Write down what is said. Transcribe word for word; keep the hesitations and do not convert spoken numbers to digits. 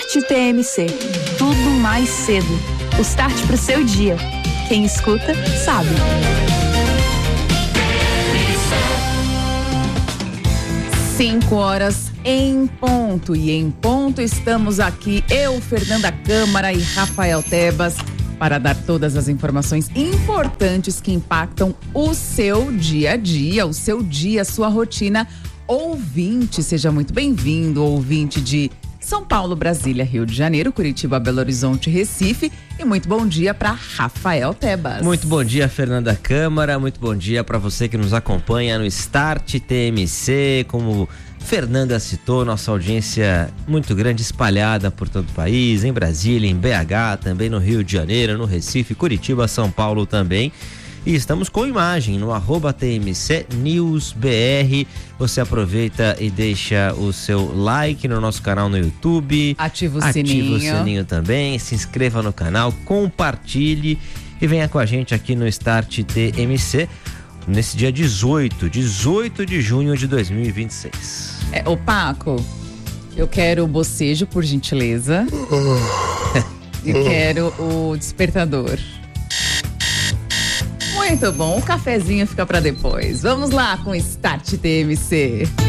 Start T M C. Tudo mais cedo. O start pro seu dia. Quem escuta, sabe. Cinco horas em ponto. E em ponto estamos aqui, eu, Fernanda Câmara e Rafael Tebas, para dar todas as informações importantes que impactam o seu dia a dia, o seu dia, a sua rotina. Ouvinte, seja muito bem-vindo, ouvinte de São Paulo, Brasília, Rio de Janeiro, Curitiba, Belo Horizonte, Recife. E muito bom dia para Rafael Tebas. Muito bom dia, Fernanda Câmara. Muito bom dia para você que nos acompanha no Start T M C. Como Fernanda citou, nossa audiência muito grande, espalhada por todo o país, em Brasília, em B H, também no Rio de Janeiro, no Recife, Curitiba, São Paulo também. E estamos com imagem no arroba T M C News B R. Você aproveita e deixa o seu like no nosso canal no YouTube. Ativa o Ativa sininho. Ativa o sininho também. Se inscreva no canal, compartilhe e venha com a gente aqui no Start T M C nesse dia dezoito, dezoito de junho de dois mil e vinte e seis. É, ô Paco, eu quero o bocejo, por gentileza. Eu quero o despertador. Muito bom, o cafezinho fica pra depois. Vamos lá com Start T M C.